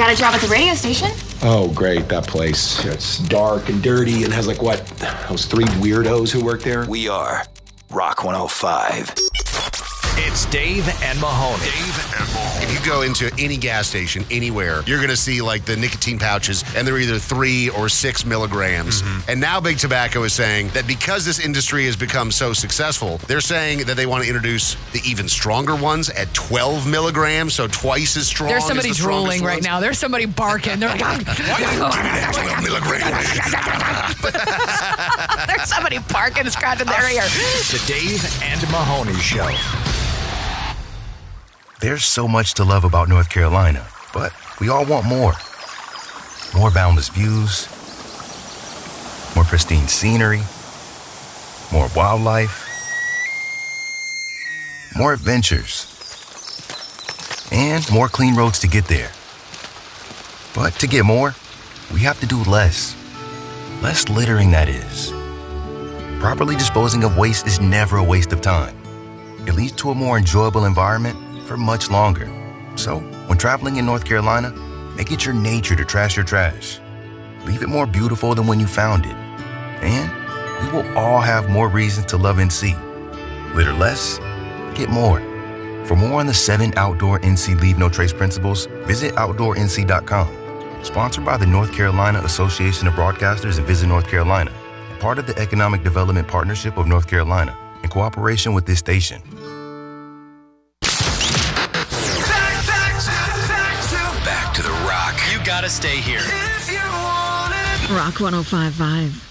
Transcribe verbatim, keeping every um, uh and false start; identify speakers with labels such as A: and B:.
A: got a job at the radio station.
B: Oh, great, that place. It's dark and dirty and has like, what, those three weirdos who work there?
C: We are Rock one oh five. It's Dave and Mahoney.
D: Dave and Mahoney. If you go into any gas station anywhere, you're going to see like the nicotine pouches, and they're either three or six milligrams. Mm-hmm. And now Big Tobacco is saying that because this industry has become so successful, they're saying that they want to introduce the even stronger ones at twelve milligrams, so twice as strong.
E: There's somebody
D: as the
E: drooling right
D: ones.
E: now. There's somebody barking. They're like,
D: twelve milligrams.
E: there's somebody barking, scratching their ear.
C: The Dave and Mahoney Show.
F: There's so much to love about North Carolina, but we all want more. More boundless views, more pristine scenery, more wildlife, more adventures, and more clean roads to get there. But to get more, we have to do less. Less littering, that is. Properly disposing of waste is never a waste of time. It leads to a more enjoyable environment for much longer. So, when traveling in North Carolina, make it your nature to trash your trash. Leave it more beautiful than when you found it. And we will all have more reasons to love N C. Litter less, get more. For more on the seven outdoor N C Leave No Trace principles, visit outdoor N C dot com. Sponsored by the North Carolina Association of Broadcasters and Visit North Carolina, part of the Economic Development Partnership of North Carolina, in cooperation with this station.
C: Back to the Rock. You gotta stay here.
G: Rock one oh five point five.